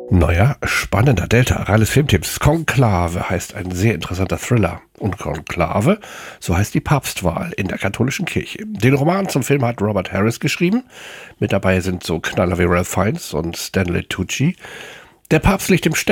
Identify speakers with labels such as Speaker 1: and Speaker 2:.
Speaker 1: Neuer, spannender Delta, reines Filmtipps. Konklave heißt ein sehr interessanter Thriller. Und Konklave, so heißt die Papstwahl in der katholischen Kirche. Den Roman zum Film hat Robert Harris geschrieben. Mit dabei sind so Knaller wie Ralph Fiennes und Stanley Tucci. Der Papst liegt im Sterben.